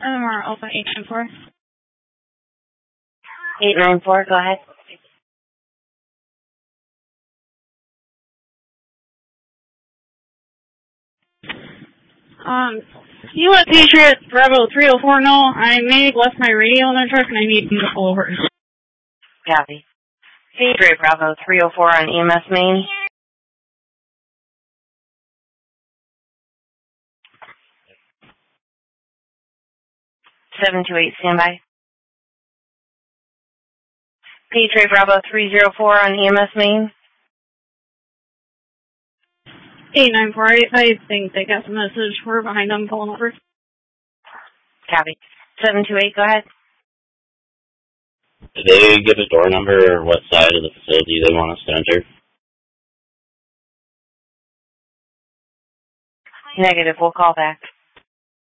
Alpha 894. 894, go ahead. You let Patriot Bravo 304 know I may have left my radio in their truck and I need them to pull over. Copy. Patriot Bravo 304 on EMS main. (728) standby. Patriot Bravo 304 on EMS main. 894. I think they got the message. We're behind them pulling over. Copy. 728, go ahead. Did they give a door number or what side of the facility they want us to enter? Negative, we'll call back.